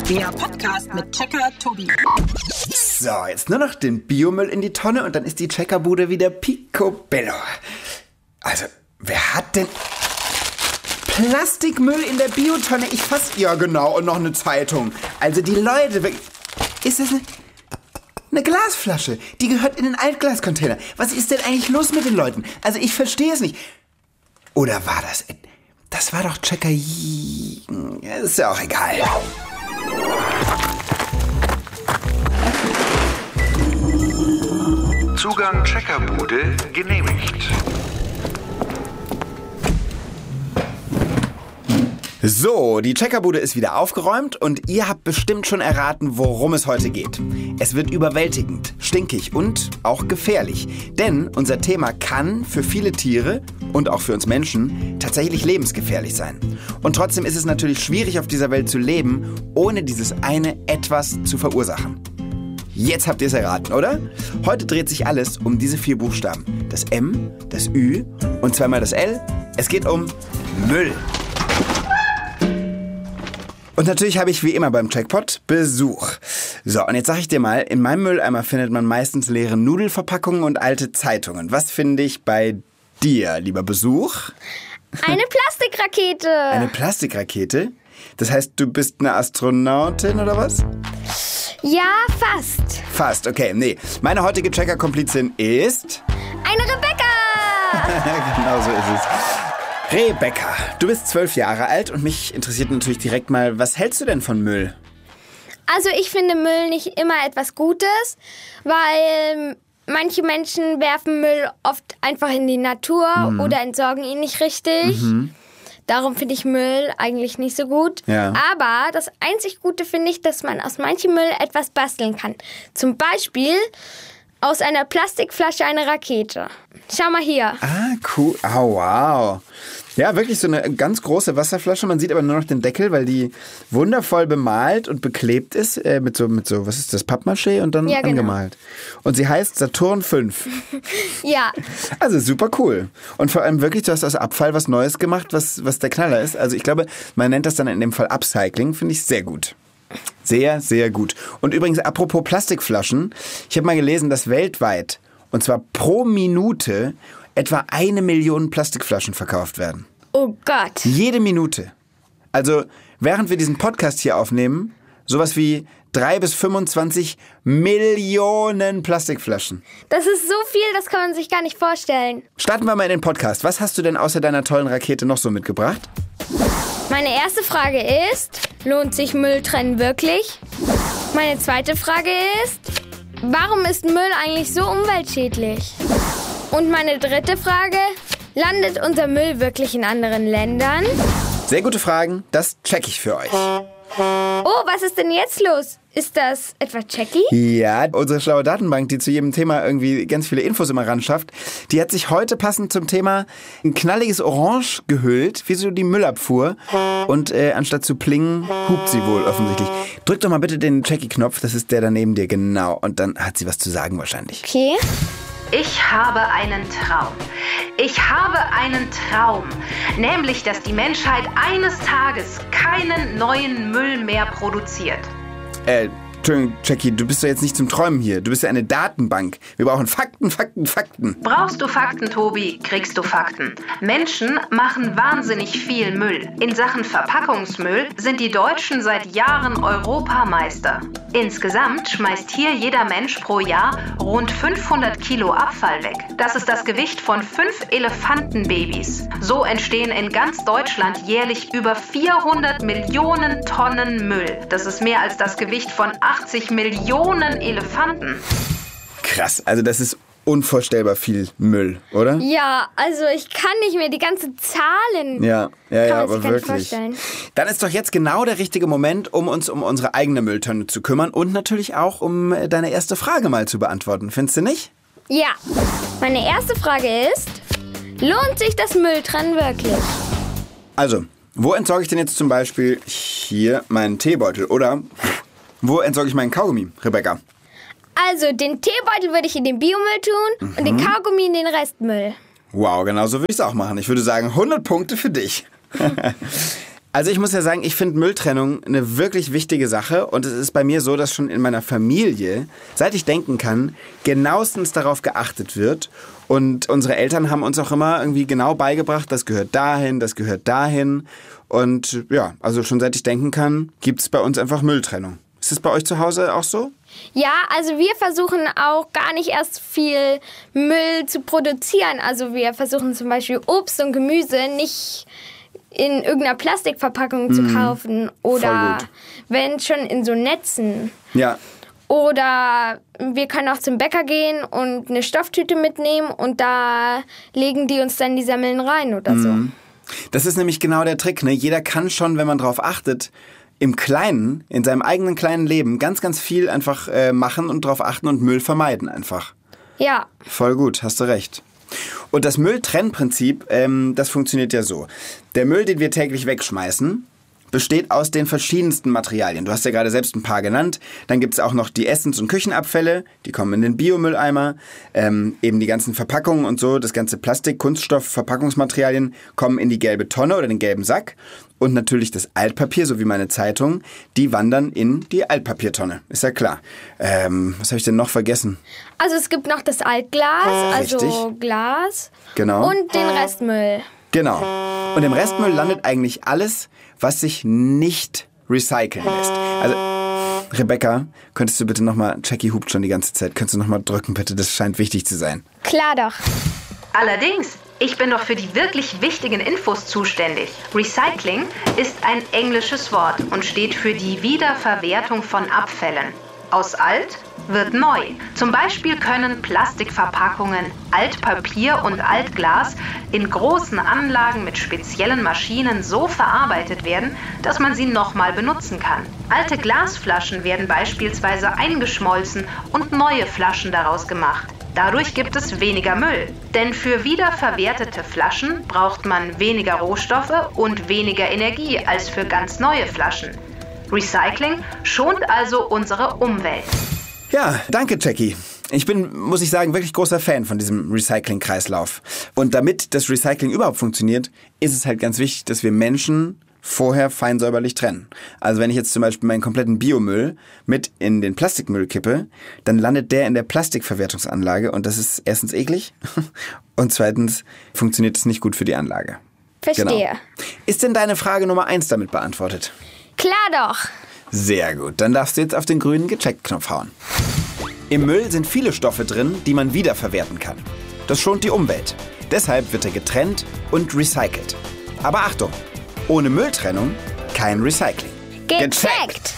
Der Podcast mit Checker Tobi. So, jetzt nur noch den Biomüll in die Tonne und dann ist die Checkerbude wieder picobello. Also, wer hat denn Plastikmüll in der Biotonne? Ja genau, und noch eine Zeitung. Also die Leute, ist das eine Glasflasche? Die gehört in den Altglascontainer. Was ist denn eigentlich los mit den Leuten? Also ich verstehe es nicht. Oder war das... Das war doch Checker... Ist ja auch egal. Zugang Checkerbude genehmigt. So, die Checkerbude ist wieder aufgeräumt und ihr habt bestimmt schon erraten, worum es heute geht. Es wird überwältigend, stinkig und auch gefährlich. Denn unser Thema kann für viele Tiere und auch für uns Menschen tatsächlich lebensgefährlich sein. Und trotzdem ist es natürlich schwierig, auf dieser Welt zu leben, ohne dieses eine Etwas zu verursachen. Jetzt habt ihr es erraten, oder? Heute dreht sich alles um diese 4 Buchstaben. Das M, das Ü und zweimal das L. Es geht um Müll. Und natürlich habe ich wie immer beim Checkpot Besuch. So, und jetzt sage ich dir mal, in meinem Mülleimer findet man meistens leere Nudelverpackungen und alte Zeitungen. Was finde ich bei dir, lieber Besuch? Eine Plastikrakete. Eine Plastikrakete? Das heißt, du bist eine Astronautin oder was? Ja, fast. Fast, okay. Nee, meine heutige Checker-Komplizin ist... Eine Rebecca. Genau so ist es. Rebecca, du bist 12 Jahre alt und mich interessiert natürlich direkt mal, was hältst du denn von Müll? Also ich finde Müll nicht immer etwas Gutes, weil manche Menschen werfen Müll oft einfach in die Natur oder entsorgen ihn nicht richtig. Darum finde ich Müll eigentlich nicht so gut. Ja. Aber das einzig Gute finde ich, dass man aus manchem Müll etwas basteln kann. Zum Beispiel aus einer Plastikflasche eine Rakete. Schau mal hier. Ah, cool. Oh, wow. Ja, wirklich so eine ganz große Wasserflasche. Man sieht aber nur noch den Deckel, weil die wundervoll bemalt und beklebt ist. Mit so, was ist das, Pappmaché und dann angemalt. Und sie heißt Saturn 5. Ja. Also super cool. Und vor allem wirklich, du hast aus Abfall was Neues gemacht, was der Knaller ist. Also ich glaube, man nennt das dann in dem Fall Upcycling. Finde ich sehr gut. Sehr, sehr gut. Und übrigens, apropos Plastikflaschen. Ich habe mal gelesen, dass weltweit, und zwar pro Minute, etwa 1 Million Plastikflaschen verkauft werden. Oh Gott. Jede Minute. Also, während wir diesen Podcast hier aufnehmen, sowas wie 3 bis 25 Millionen Plastikflaschen. Das ist so viel, das kann man sich gar nicht vorstellen. Starten wir mal in den Podcast. Was hast du denn außer deiner tollen Rakete noch so mitgebracht? Meine erste Frage ist, lohnt sich Mülltrennen wirklich? Meine zweite Frage ist, warum ist Müll eigentlich so umweltschädlich? Und meine dritte Frage, landet unser Müll wirklich in anderen Ländern? Sehr gute Fragen, das check ich für euch. Oh, was ist denn jetzt los? Ist das etwa Jackie? Ja, unsere schlaue Datenbank, die zu jedem Thema irgendwie ganz viele Infos immer ran schafft, die hat sich heute passend zum Thema ein knalliges Orange gehüllt, wie so die Müllabfuhr. Und anstatt zu plingen, hupt sie wohl offensichtlich. Drück doch mal bitte den Jackie-Knopf, das ist der da neben dir, genau. Und dann hat sie was zu sagen wahrscheinlich. Okay. Ich habe einen Traum. Ich habe einen Traum. Nämlich, dass die Menschheit eines Tages keinen neuen Müll mehr produziert. Entschuldigung, Jackie, du bist doch jetzt nicht zum Träumen hier. Du bist ja eine Datenbank. Wir brauchen Fakten, Fakten, Fakten. Brauchst du Fakten, Tobi, kriegst du Fakten. Menschen machen wahnsinnig viel Müll. In Sachen Verpackungsmüll sind die Deutschen seit Jahren Europameister. Insgesamt schmeißt hier jeder Mensch pro Jahr rund 500 Kilo Abfall weg. Das ist das Gewicht von 5 Elefantenbabys. So entstehen in ganz Deutschland jährlich über 400 Millionen Tonnen Müll. Das ist mehr als das Gewicht von 80 Millionen Elefanten. Krass, also das ist unvorstellbar viel Müll, oder? Ja, also ich kann nicht mehr die ganzen Zahlen. Ja, aber wirklich. Vorstellen. Dann ist doch jetzt genau der richtige Moment, um uns um unsere eigene Mülltonne zu kümmern und natürlich auch, um deine erste Frage mal zu beantworten. Findest du nicht? Ja. Meine erste Frage ist, lohnt sich das Mülltrennen wirklich? Also, wo entsorge ich denn jetzt zum Beispiel hier meinen Teebeutel? Oder wo entsorge ich meinen Kaugummi, Rebecca? Also, den Teebeutel würde ich in den Biomüll tun und den Kaugummi in den Restmüll. Wow, genau so würde ich es auch machen. Ich würde sagen, 100 Punkte für dich. Also ich muss ja sagen, ich finde Mülltrennung eine wirklich wichtige Sache und es ist bei mir so, dass schon in meiner Familie, seit ich denken kann, genauestens darauf geachtet wird und unsere Eltern haben uns auch immer irgendwie genau beigebracht, das gehört dahin und ja, also schon seit ich denken kann, gibt es bei uns einfach Mülltrennung. Ist es bei euch zu Hause auch so? Ja, also wir versuchen auch gar nicht erst viel Müll zu produzieren. Also wir versuchen zum Beispiel Obst und Gemüse nicht in irgendeiner Plastikverpackung zu kaufen oder wenn schon in so Netzen. Ja. Oder wir können auch zum Bäcker gehen und eine Stofftüte mitnehmen und da legen die uns dann die Semmeln rein oder so. Das ist nämlich genau der Trick, ne? Jeder kann schon, wenn man drauf achtet, im Kleinen, in seinem eigenen kleinen Leben ganz, ganz viel einfach machen und drauf achten und Müll vermeiden einfach. Ja. Voll gut, hast du recht. Und das Mülltrennprinzip, das funktioniert ja so. Der Müll, den wir täglich wegschmeißen, besteht aus den verschiedensten Materialien. Du hast ja gerade selbst ein paar genannt. Dann gibt es auch noch die Essens- und Küchenabfälle, die kommen in den Biomülleimer. Eben die ganzen Verpackungen und so, das ganze Plastik, Kunststoff, Verpackungsmaterialien kommen in die gelbe Tonne oder den gelben Sack. Und natürlich das Altpapier, so wie meine Zeitung, die wandern in die Altpapiertonne. Ist ja klar. Was habe ich denn noch vergessen? Also es gibt noch das Altglas, also Glas. Genau. Und den Restmüll. Genau. Und im Restmüll landet eigentlich alles, was sich nicht recyceln lässt. Also, Rebecca, könntest du bitte nochmal, Jackie hupt schon die ganze Zeit, könntest du nochmal drücken, bitte? Das scheint wichtig zu sein. Klar doch. Allerdings, ich bin doch für die wirklich wichtigen Infos zuständig. Recycling ist ein englisches Wort und steht für die Wiederverwertung von Abfällen. Aus alt wird neu. Zum Beispiel können Plastikverpackungen, Altpapier und Altglas in großen Anlagen mit speziellen Maschinen so verarbeitet werden, dass man sie nochmal benutzen kann. Alte Glasflaschen werden beispielsweise eingeschmolzen und neue Flaschen daraus gemacht. Dadurch gibt es weniger Müll. Denn für wiederverwertete Flaschen braucht man weniger Rohstoffe und weniger Energie als für ganz neue Flaschen. Recycling schont also unsere Umwelt. Ja, danke, Jackie. Ich bin, muss ich sagen, wirklich großer Fan von diesem Recycling-Kreislauf. Und damit das Recycling überhaupt funktioniert, ist es halt ganz wichtig, dass wir Menschen vorher fein säuberlich trennen. Also wenn ich jetzt zum Beispiel meinen kompletten Biomüll mit in den Plastikmüll kippe, dann landet der in der Plastikverwertungsanlage und das ist erstens eklig und zweitens funktioniert es nicht gut für die Anlage. Verstehe. Genau. Ist denn deine Frage Nummer 1 damit beantwortet? Klar doch. Sehr gut, dann darfst du jetzt auf den grünen Gecheckt-Knopf hauen. Im Müll sind viele Stoffe drin, die man wiederverwerten kann. Das schont die Umwelt. Deshalb wird er getrennt und recycelt. Aber Achtung, ohne Mülltrennung kein Recycling. Gecheckt.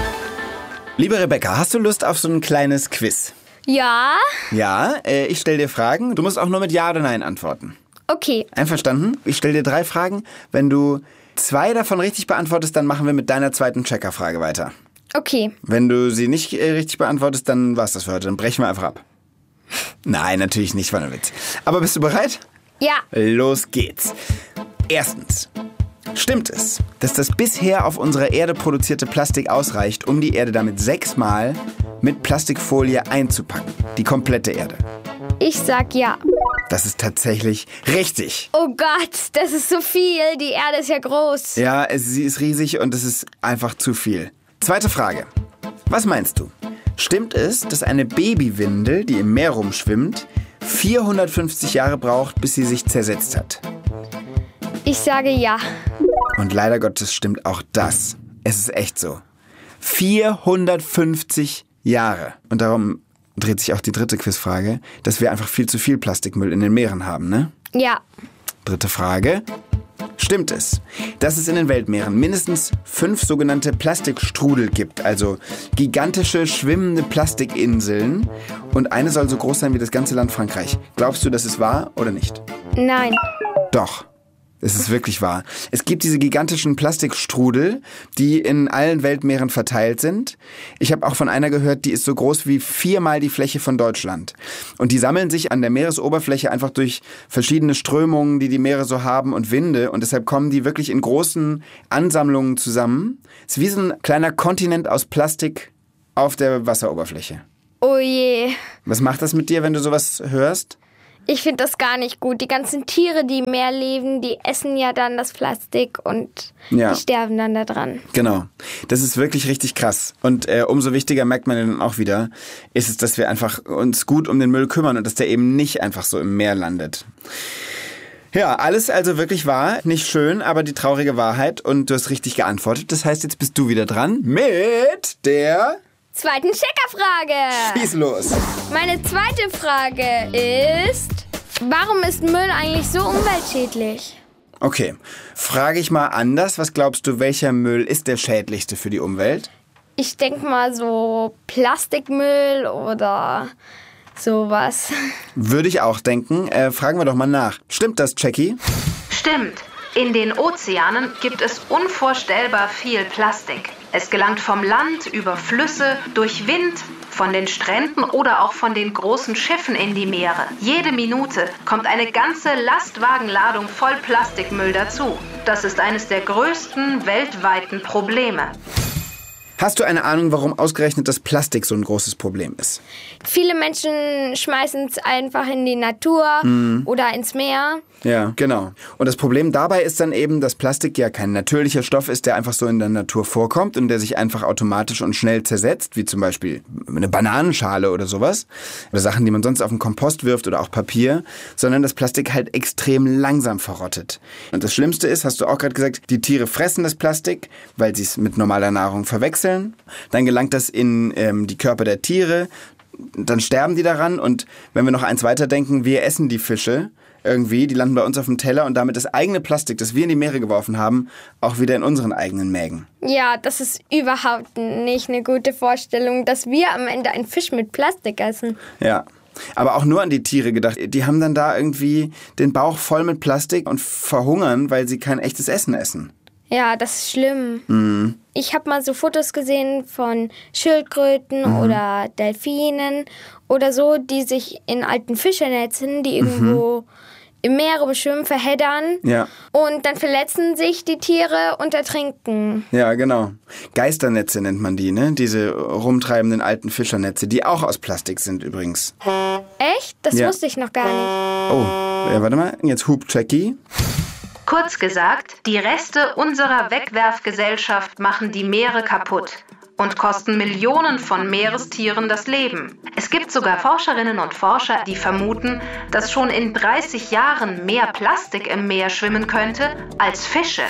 Liebe Rebecca, hast du Lust auf so ein kleines Quiz? Ja. Ja, ich stelle dir Fragen. Du musst auch nur mit Ja oder Nein antworten. Okay. Einverstanden? Ich stelle dir 3 Fragen. Wenn du 2 davon richtig beantwortest, dann machen wir mit deiner zweiten Checkerfrage weiter. Okay. Wenn du sie nicht richtig beantwortest, dann war's das für heute. Dann brechen wir einfach ab. Nein, natürlich nicht, war ein Witz. Aber bist du bereit? Ja. Los geht's. Erstens. Stimmt es, dass das bisher auf unserer Erde produzierte Plastik ausreicht, um die Erde damit 6-mal mit Plastikfolie einzupacken? Die komplette Erde. Ich sag ja. Das ist tatsächlich richtig. Oh Gott, das ist so viel. Die Erde ist ja groß. Ja, sie ist riesig und es ist einfach zu viel. Zweite Frage. Was meinst du? Stimmt es, dass eine Babywindel, die im Meer rumschwimmt, 450 Jahre braucht, bis sie sich zersetzt hat? Ich sage ja. Und leider Gottes stimmt auch das. Es ist echt so. 450 Jahre. Und darum dreht sich auch die dritte Quizfrage, dass wir einfach viel zu viel Plastikmüll in den Meeren haben, ne? Ja. Dritte Frage. Stimmt es, dass es in den Weltmeeren mindestens 5 sogenannte Plastikstrudel gibt, also gigantische schwimmende Plastikinseln und eine soll so groß sein wie das ganze Land Frankreich? Glaubst du, das ist wahr oder nicht? Nein. Doch. Es ist wirklich wahr. Es gibt diese gigantischen Plastikstrudel, die in allen Weltmeeren verteilt sind. Ich habe auch von einer gehört, die ist so groß wie 4-mal die Fläche von Deutschland. Und die sammeln sich an der Meeresoberfläche einfach durch verschiedene Strömungen, die die Meere so haben und Winde. Und deshalb kommen die wirklich in großen Ansammlungen zusammen. Es ist wie so ein kleiner Kontinent aus Plastik auf der Wasseroberfläche. Oh je. Was macht das mit dir, wenn du sowas hörst? Ich finde das gar nicht gut. Die ganzen Tiere, die im Meer leben, die essen ja dann das Plastik und die sterben dann da dran. Genau. Das ist wirklich richtig krass. Und umso wichtiger, merkt man dann auch wieder, ist es, dass wir einfach uns gut um den Müll kümmern und dass der eben nicht einfach so im Meer landet. Ja, alles also wirklich wahr. Nicht schön, aber die traurige Wahrheit. Und du hast richtig geantwortet. Das heißt, jetzt bist du wieder dran mit der zweiten Checkerfrage. Schieß los. Meine zweite Frage ist, warum ist Müll eigentlich so umweltschädlich? Okay, frage ich mal anders. Was glaubst du, welcher Müll ist der schädlichste für die Umwelt? Ich denke mal so Plastikmüll oder sowas. Würde ich auch denken. Fragen wir doch mal nach. Stimmt das, Jackie? Stimmt. In den Ozeanen gibt es unvorstellbar viel Plastik. Es gelangt vom Land über Flüsse, durch Wind, von den Stränden oder auch von den großen Schiffen in die Meere. Jede Minute kommt eine ganze Lastwagenladung voll Plastikmüll dazu. Das ist eines der größten weltweiten Probleme. Hast du eine Ahnung, warum ausgerechnet das Plastik so ein großes Problem ist? Viele Menschen schmeißen es einfach in die Natur oder ins Meer. Ja, genau. Und das Problem dabei ist dann eben, dass Plastik ja kein natürlicher Stoff ist, der einfach so in der Natur vorkommt und der sich einfach automatisch und schnell zersetzt, wie zum Beispiel eine Bananenschale oder sowas. Oder Sachen, die man sonst auf den Kompost wirft oder auch Papier. Sondern das Plastik halt extrem langsam verrottet. Und das Schlimmste ist, hast du auch gerade gesagt, die Tiere fressen das Plastik, weil sie es mit normaler Nahrung verwechseln. Dann gelangt das in die Körper der Tiere. Dann sterben die daran. Und wenn wir noch eins weiterdenken, wir essen die Fische. Irgendwie, die landen bei uns auf dem Teller und damit das eigene Plastik, das wir in die Meere geworfen haben, auch wieder in unseren eigenen Mägen. Ja, das ist überhaupt nicht eine gute Vorstellung, dass wir am Ende einen Fisch mit Plastik essen. Ja, aber auch nur an die Tiere gedacht. Die haben dann da irgendwie den Bauch voll mit Plastik und verhungern, weil sie kein echtes Essen essen. Ja, das ist schlimm. Ich habe mal so Fotos gesehen von Schildkröten oder Delfinen oder so, die sich in alten Fischernetzen, die irgendwo im Meer schwimmen, verheddern. Ja. Und dann verletzen sich die Tiere und ertrinken. Ja, genau. Geisternetze nennt man die, ne? Diese rumtreibenden alten Fischernetze, die auch aus Plastik sind übrigens. Echt? Das wusste ich noch gar nicht. Oh, ja, warte mal. Jetzt hupt Jackie. Kurz gesagt, die Reste unserer Wegwerfgesellschaft machen die Meere kaputt und kosten Millionen von Meerestieren das Leben. Es gibt sogar Forscherinnen und Forscher, die vermuten, dass schon in 30 Jahren mehr Plastik im Meer schwimmen könnte als Fische.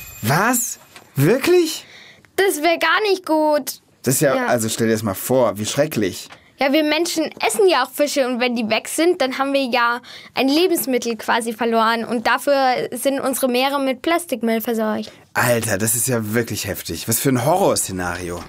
Was? Wirklich? Das wäre gar nicht gut. Das ist ja, also stell dir das mal vor, wie schrecklich. Ja, wir Menschen essen ja auch Fische und wenn die weg sind, dann haben wir ja ein Lebensmittel quasi verloren und dafür sind unsere Meere mit Plastikmüll verseucht. Alter, das ist ja wirklich heftig. Was für ein Horrorszenario.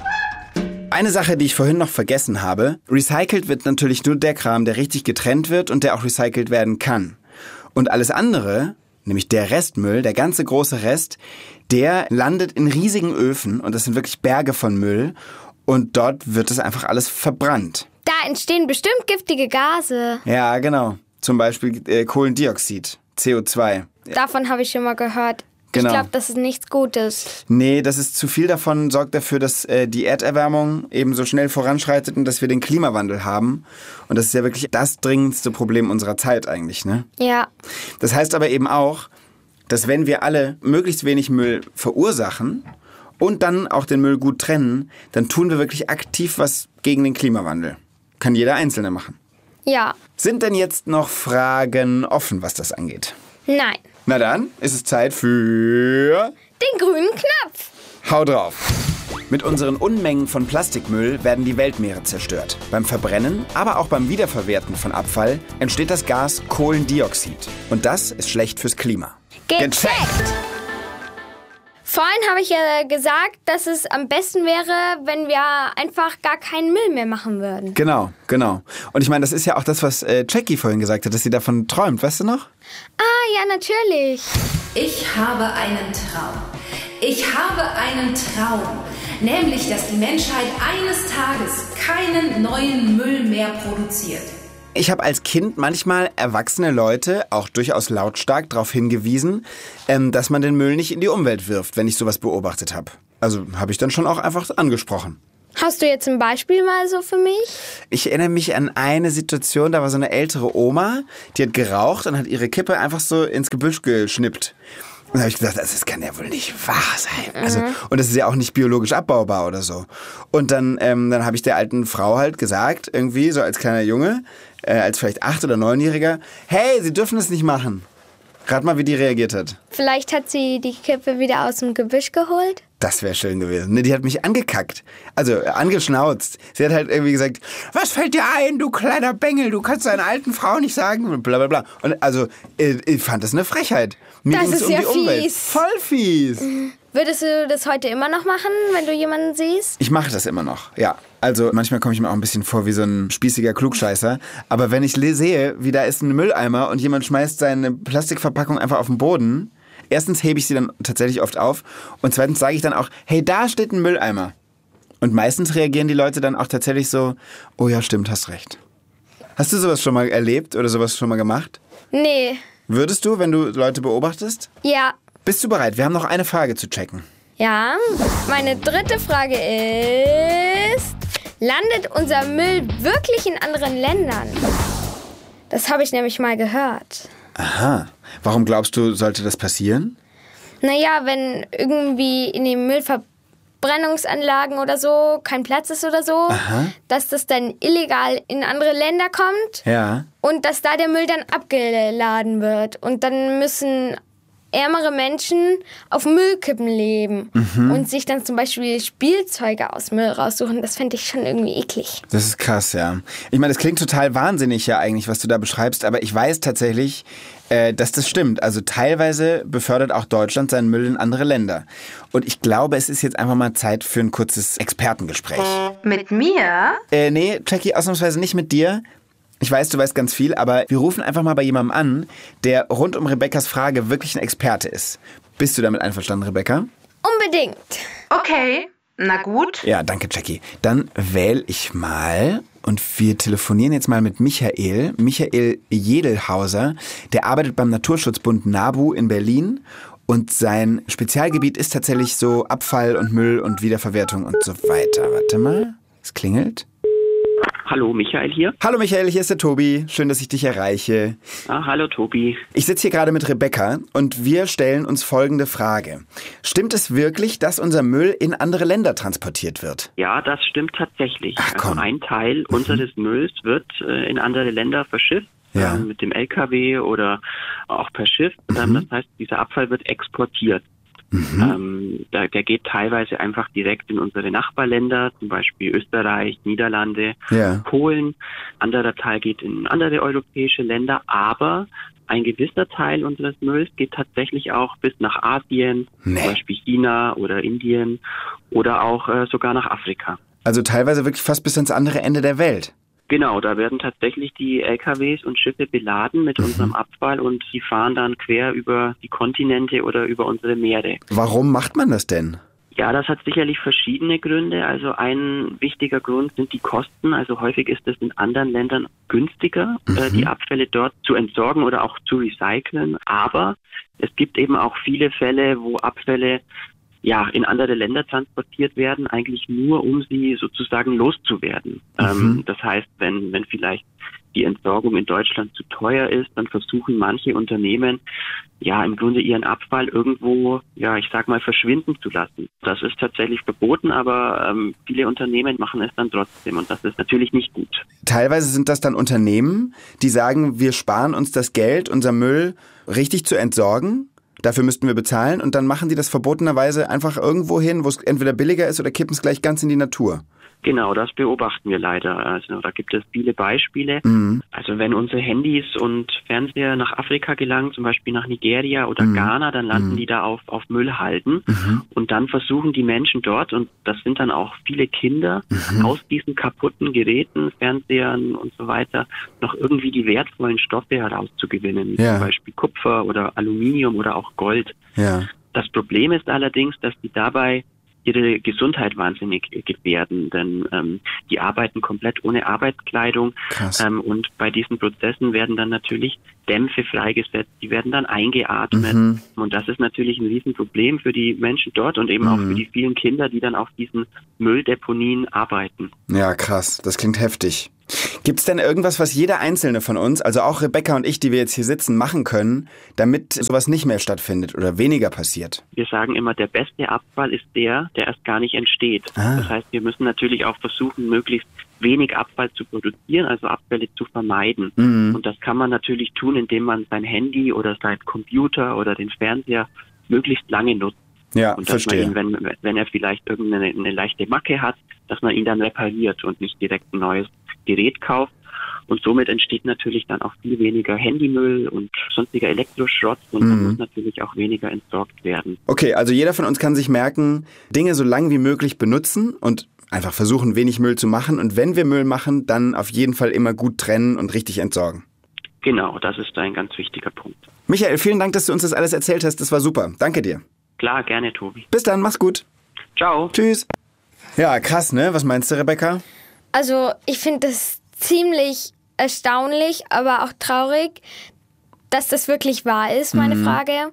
Eine Sache, die ich vorhin noch vergessen habe, recycelt wird natürlich nur der Kram, der richtig getrennt wird und der auch recycelt werden kann. Und alles andere, nämlich der Restmüll, der ganze große Rest, der landet in riesigen Öfen und das sind wirklich Berge von Müll. Und dort wird es einfach alles verbrannt. Da entstehen bestimmt giftige Gase. Ja, genau. Zum Beispiel Kohlendioxid, CO2. Davon habe ich schon mal gehört. Genau. Ich glaube, das ist nichts Gutes. Nee, das ist zu viel davon, sorgt dafür, dass die Erderwärmung eben so schnell voranschreitet und dass wir den Klimawandel haben. Und das ist ja wirklich das dringendste Problem unserer Zeit eigentlich, ne? Ja. Das heißt aber eben auch, dass wenn wir alle möglichst wenig Müll verursachen und dann auch den Müll gut trennen, dann tun wir wirklich aktiv was gegen den Klimawandel. Kann jeder Einzelne machen. Ja. Sind denn jetzt noch Fragen offen, was das angeht? Nein. Na dann ist es Zeit für Den grünen Knopf. Hau drauf! Mit unseren Unmengen von Plastikmüll werden die Weltmeere zerstört. Beim Verbrennen, aber auch beim Wiederverwerten von Abfall entsteht das Gas Kohlendioxid. Und das ist schlecht fürs Klima. Gecheckt! Vorhin habe ich ja gesagt, dass es am besten wäre, wenn wir einfach gar keinen Müll mehr machen würden. Genau. Und ich meine, das ist ja auch das, was Jackie vorhin gesagt hat, dass sie davon träumt, weißt du noch? Ah, ja, natürlich. Ich habe einen Traum. Ich habe einen Traum. Nämlich, dass die Menschheit eines Tages keinen neuen Müll mehr produziert. Ich habe als Kind manchmal erwachsene Leute auch durchaus lautstark darauf hingewiesen, dass man den Müll nicht in die Umwelt wirft, wenn ich sowas beobachtet habe. Also habe ich dann schon auch einfach angesprochen. Hast du jetzt ein Beispiel mal so für mich? Ich erinnere mich an eine Situation, da war so eine ältere Oma, die hat geraucht und hat ihre Kippe einfach so ins Gebüsch geschnippt. Und da habe ich gedacht, das kann ja wohl nicht wahr sein. Also, und das ist ja auch nicht biologisch abbaubar oder so. Und dann habe ich der alten Frau halt gesagt, irgendwie so als kleiner Junge, als vielleicht 8- oder 9-Jähriger, hey, Sie dürfen das nicht machen. Rat mal, wie die reagiert hat. Vielleicht hat sie die Kippe wieder aus dem Gebüsch geholt? Das wäre schön gewesen. Ne, die hat mich angekackt. Also angeschnauzt. Sie hat halt irgendwie gesagt, was fällt dir ein, du kleiner Bengel? Du kannst deiner alten Frau nicht sagen. Und bla bla bla. Und also, ich fand das eine Frechheit. Mir Das ging's ist um ja die Umwelt. fies. Voll fies. Würdest du das heute immer noch machen, wenn du jemanden siehst? Ich mache das immer noch, ja. Also manchmal komme ich mir auch ein bisschen vor wie so ein spießiger Klugscheißer. Aber wenn ich sehe, wie da ist ein Mülleimer und jemand schmeißt seine Plastikverpackung einfach auf den Boden, erstens hebe ich sie dann tatsächlich oft auf und zweitens sage ich dann auch, hey, da steht ein Mülleimer. Und meistens reagieren die Leute dann auch tatsächlich so, oh ja, stimmt, hast recht. Hast du sowas schon mal erlebt oder sowas schon mal gemacht? Nee. Würdest du, wenn du Leute beobachtest? Ja. Bist du bereit? Wir haben noch eine Frage zu checken. Ja. Meine dritte Frage ist, landet unser Müll wirklich in anderen Ländern? Das habe ich nämlich mal gehört. Aha. Warum glaubst du, sollte das passieren? Naja, wenn irgendwie in den Müllverbrennungsanlagen oder so kein Platz ist oder so, dass das dann illegal in andere Länder kommt Ja. und dass da der Müll dann abgeladen wird. Und dann müssen ärmere Menschen auf Müllkippen leben und sich dann zum Beispiel Spielzeuge aus Müll raussuchen. Das fände ich schon irgendwie eklig. Das ist krass, ja. Ich meine, das klingt total wahnsinnig ja eigentlich, was du da beschreibst, aber ich weiß tatsächlich, dass das stimmt. Also teilweise befördert auch Deutschland seinen Müll in andere Länder. Und ich glaube, es ist jetzt einfach mal Zeit für ein kurzes Expertengespräch. Mit mir? Nee, Jackie, ausnahmsweise nicht mit dir. Ich weiß, du weißt ganz viel, aber wir rufen einfach mal bei jemandem an, der rund um Rebekkas Frage wirklich ein Experte ist. Bist du damit einverstanden, Rebekka? Unbedingt. Okay, na gut. Ja, danke, Jackie. Dann wähle ich mal und wir telefonieren jetzt mal mit Michael. Michael Jedelhauser, der arbeitet beim Naturschutzbund NABU in Berlin und sein Spezialgebiet ist tatsächlich so Abfall und Müll und Wiederverwertung und so weiter. Warte mal, es klingelt. Hallo, Michael hier. Hallo Michael, hier ist der Tobi. Schön, dass ich dich erreiche. Hallo Tobi. Ich sitze hier gerade mit Rebekka und wir stellen uns folgende Frage. Stimmt es wirklich, dass unser Müll in andere Länder transportiert wird? Ja, das stimmt tatsächlich. Ach, komm. Also ein Teil unseres Mülls wird in andere Länder verschifft. Ja. Mit dem LKW oder auch per Schiff. Das heißt, dieser Abfall wird exportiert. Der geht teilweise einfach direkt in unsere Nachbarländer, zum Beispiel Österreich, Niederlande, Polen. Anderer Teil geht in andere europäische Länder, aber ein gewisser Teil unseres Mülls geht tatsächlich auch bis nach Asien, zum Beispiel China oder Indien oder auch sogar nach Afrika. Also teilweise wirklich fast bis ans andere Ende der Welt. Genau, da werden tatsächlich die LKWs und Schiffe beladen mit unserem Abfall und die fahren dann quer über die Kontinente oder über unsere Meere. Warum macht man das denn? Ja, das hat sicherlich verschiedene Gründe. Also ein wichtiger Grund sind die Kosten. Also häufig ist es in anderen Ländern günstiger, die Abfälle dort zu entsorgen oder auch zu recyceln. Aber es gibt eben auch viele Fälle, wo Abfälle in andere Länder transportiert werden, eigentlich nur, um sie sozusagen loszuwerden. Das heißt, wenn vielleicht die Entsorgung in Deutschland zu teuer ist, dann versuchen manche Unternehmen, im Grunde ihren Abfall irgendwo, ich sag mal, verschwinden zu lassen. Das ist tatsächlich verboten, aber viele Unternehmen machen es dann trotzdem und das ist natürlich nicht gut. Teilweise sind das dann Unternehmen, die sagen, wir sparen uns das Geld, unser Müll richtig zu entsorgen. Dafür müssten wir bezahlen und dann machen die das verbotenerweise einfach irgendwo hin, wo es entweder billiger ist oder kippen es gleich ganz in die Natur. Genau, das beobachten wir leider. Also da gibt es viele Beispiele. Also wenn unsere Handys und Fernseher nach Afrika gelangen, zum Beispiel nach Nigeria oder Ghana, dann landen die da auf Müllhalden. Und dann versuchen die Menschen dort, und das sind dann auch viele Kinder, aus diesen kaputten Geräten, Fernsehern und so weiter, noch irgendwie die wertvollen Stoffe herauszugewinnen. Zum Beispiel Kupfer oder Aluminium oder auch Gold. Ja. Das Problem ist allerdings, dass die dabei ihre Gesundheit wahnsinnig gefährden, denn die arbeiten komplett ohne Arbeitskleidung. Krass. Und bei diesen Prozessen werden dann natürlich Dämpfe freigesetzt, die werden dann eingeatmet. Und das ist natürlich ein Riesenproblem für die Menschen dort und eben auch für die vielen Kinder, die dann auf diesen Mülldeponien arbeiten. Ja, krass. Das klingt heftig. Gibt's denn irgendwas, was jeder Einzelne von uns, also auch Rebecca und ich, die wir jetzt hier sitzen, machen können, damit sowas nicht mehr stattfindet oder weniger passiert? Wir sagen immer, der beste Abfall ist der erst gar nicht entsteht. Das heißt, wir müssen natürlich auch versuchen, möglichst wenig Abfall zu produzieren, also Abfälle zu vermeiden. Und das kann man natürlich tun, indem man sein Handy oder sein Computer oder den Fernseher möglichst lange nutzt. Ja, und dass verstehe. man ihn, wenn er vielleicht irgendeine leichte Macke hat, dass man ihn dann repariert und nicht direkt ein neues Gerät kauft. Und somit entsteht natürlich dann auch viel weniger Handymüll und sonstiger Elektroschrott und dann muss natürlich auch weniger entsorgt werden. Okay, also jeder von uns kann sich merken, Dinge so lang wie möglich benutzen und einfach versuchen, wenig Müll zu machen. Und wenn wir Müll machen, dann auf jeden Fall immer gut trennen und richtig entsorgen. Genau, das ist ein ganz wichtiger Punkt. Michael, vielen Dank, dass du uns das alles erzählt hast. Das war super. Danke dir. Klar, gerne, Tobi. Bis dann, mach's gut. Ciao. Tschüss. Ja, krass, ne? Was meinst du, Rebecca? Also ich finde das ziemlich erstaunlich, aber auch traurig, dass das wirklich wahr ist, meine Frage.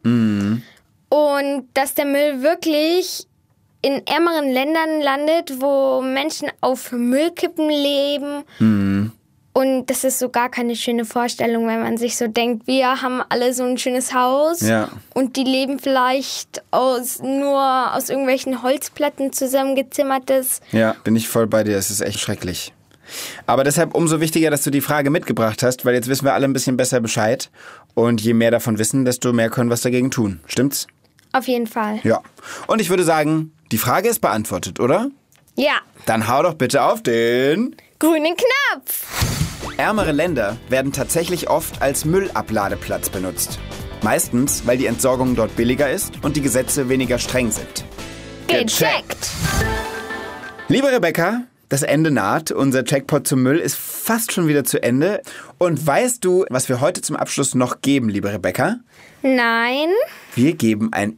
Und dass der Müll wirklich in ärmeren Ländern landet, wo Menschen auf Müllkippen leben. Und das ist so gar keine schöne Vorstellung, wenn man sich so denkt, wir haben alle so ein schönes Haus und die leben vielleicht nur aus irgendwelchen Holzplatten zusammengezimmertes. Ja, bin ich voll bei dir. Es ist echt schrecklich. Aber deshalb umso wichtiger, dass du die Frage mitgebracht hast, weil jetzt wissen wir alle ein bisschen besser Bescheid. Und je mehr davon wissen, desto mehr können wir was dagegen tun. Stimmt's? Auf jeden Fall. Ja. Und ich würde sagen, die Frage ist beantwortet, oder? Ja. Dann hau doch bitte auf den Grünen Knopf. Ärmere Länder werden tatsächlich oft als Müllabladeplatz benutzt. Meistens, weil die Entsorgung dort billiger ist und die Gesetze weniger streng sind. Gecheckt. Liebe Rebecca, das Ende naht. Unser Checkpot zum Müll ist fast schon wieder zu Ende. Und weißt du, was wir heute zum Abschluss noch geben, liebe Rebecca? Nein. Wir geben ein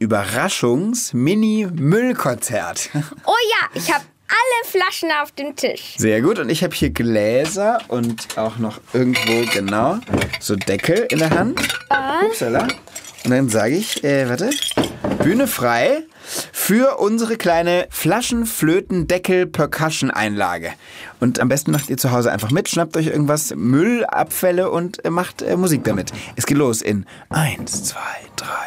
Überraschungs-Mini-Müllkonzert. Oh ja, ich habe alle Flaschen auf dem Tisch. Sehr gut. Und ich habe hier Gläser und auch noch irgendwo, genau, so Deckel in der Hand. Upsala. Und dann sage ich, Bühne frei für unsere kleine Flaschenflöten-Deckel-Percussion-Einlage. Und am besten macht ihr zu Hause einfach mit, schnappt euch irgendwas, Müllabfälle und macht Musik damit. Es geht los in 1, 2, 3.